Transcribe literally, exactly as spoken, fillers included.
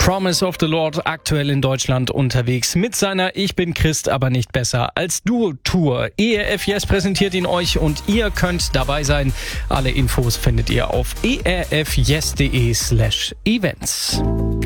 Promise of the Lord, aktuell in Deutschland unterwegs mit seiner Ich bin Christ, aber nicht besser als Duo-Tour. E R F Yes präsentiert ihn euch und ihr könnt dabei sein. Alle Infos findet ihr auf erfyes.de slash events.